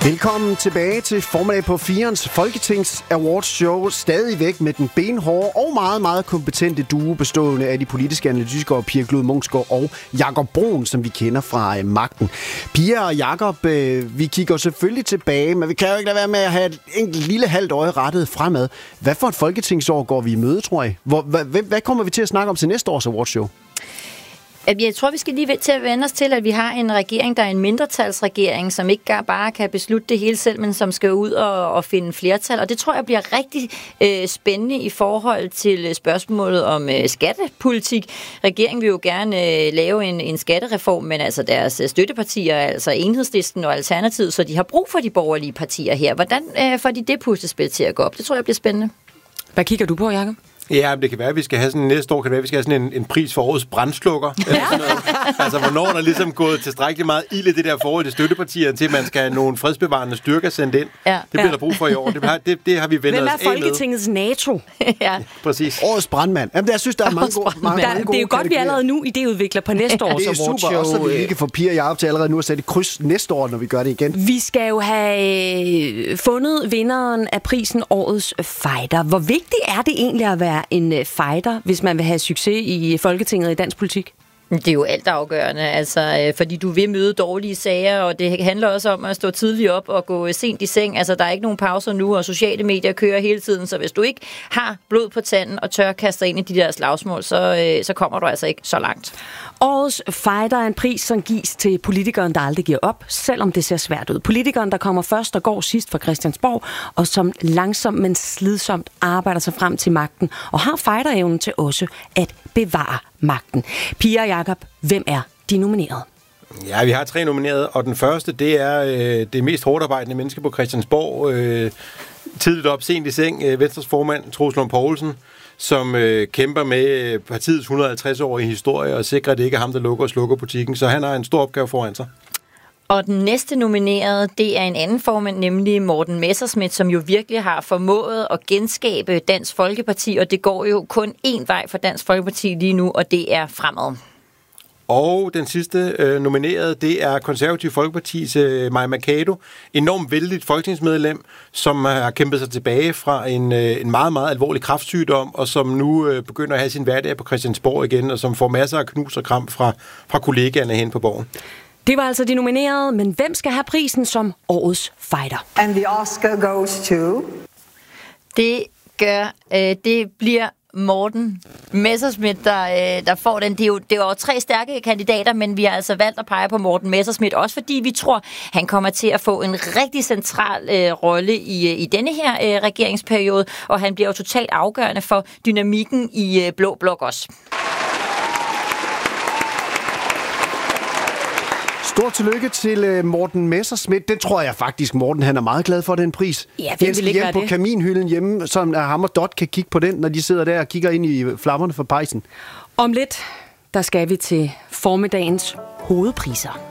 Velkommen tilbage til formiddag på 4'ens Folketings Awards Show. Stadigvæk med den benhårde og meget, meget kompetente duo bestående af de politiske analytikere Pia Glud Munksgaard og Jakob Bruun, som vi kender fra Magten. Pia og Jakob, vi kigger selvfølgelig tilbage, men vi kan jo ikke lade være med at have et enkelt lille halvt øje rettet fremad. Hvad for et folketingsår går vi i møde, tror jeg? Hvad kommer vi til at snakke om til næste års Awards Show? Jeg tror, vi skal lige til at vende os til, at vi har en regering, der er en mindretalsregering, som ikke bare kan beslutte det hele selv, men som skal ud og finde flertal. Og det tror jeg bliver rigtig spændende i forhold til spørgsmålet om skattepolitik. Regeringen vil jo gerne lave en skattereform, men altså deres støttepartier, altså Enhedslisten og Alternativet, så de har brug for de borgerlige partier her. Hvordan får de det puslespil til at gå op? Det tror jeg bliver spændende. Hvad kigger du på, Jakob? Ja, det kan være, at vi skal have sådan næste år, vi skal have sådan en pris for årets brandslukker. Altså, hvornår der ligesom gået tilstrækkeligt meget ild i det der forhold til støttepartierne, til at man skal have nogle fredsbevarende styrker sendt ind. Ja. Det bliver der brug for i år. Det har vi vendt os af med. Hvem er Folketingets NATO? Ja. Præcis. Årets brandmand. Jamen, jeg synes, der er mange gode det er jo godt, vi allerede nu idéudvikler på næste års awards show. Det er super, også så vi ikke får Pia og Jakob til allerede nu at sætte kryds næste år, når vi gør det igen. Vi skal jo have fundet vinderen af prisen Årets Fighter. Hvor vigtigt er det egentlig at være en fighter, hvis man vil have succes i Folketinget i dansk politik? Det er jo alt afgørende, altså, fordi du vil møde dårlige sager, og det handler også om at stå tidligt op og gå sent i seng. Altså, der er ikke nogen pauser nu, og sociale medier kører hele tiden, så hvis du ikke har blod på tanden og tør kaste dig ind i de der slagsmål, så kommer du altså ikke så langt. Årets Fighter er en pris, som gives til politikeren, der aldrig giver op, selvom det ser svært ud. Politikeren, der kommer først og går sidst fra Christiansborg, og som langsomt, men slidsomt arbejder sig frem til magten, og har fighterevnen til også at bevare magten. Pia og Jakob, hvem er de nominerede? Ja, vi har 3 nominerede, og den første, det er det mest hårdarbejdende menneske på Christiansborg. Tidligt op, sent i seng, Venstres formand, Troels Lund Poulsen, som kæmper med partiets 150-årige historie og sikrer, at det ikke er ham, der lukker og slukker butikken. Så han har en stor opgave foran sig. Og den næste nominerede, det er en anden formand, nemlig Morten Messerschmidt, som jo virkelig har formået at genskabe Dansk Folkeparti, og det går jo kun én vej for Dansk Folkeparti lige nu, og det er fremad. Og den sidste nominerede, det er Konservativ Folkepartis Mai Mercado, enormt vældigt folketingsmedlem, som har kæmpet sig tilbage fra en meget, meget alvorlig kræftsygdom, og som nu begynder at have sin hverdag på Christiansborg igen, og som får masser af knus og kram fra kollegaerne hen på borgen. Det var altså de nominerede, men hvem skal have prisen som Årets Fighter? And the Oscar goes to... Det bliver Morten Messerschmidt, der får den. Det er jo 3 stærke kandidater, men vi har altså valgt at pege på Morten Messerschmidt, også fordi vi tror, han kommer til at få en rigtig central rolle i denne her regeringsperiode, og han bliver jo totalt afgørende for dynamikken i Blå Blok også. Stort tillykke til Morten Messerschmidt. Det tror jeg faktisk, Morten han er meget glad for, den pris. Ja, den skal hjem på kaminhylden hjemme, som ham og Dot kan kigge på den, når de sidder der og kigger ind i flammerne for pejsen. Om lidt, der skal vi til formiddagens hovedpriser.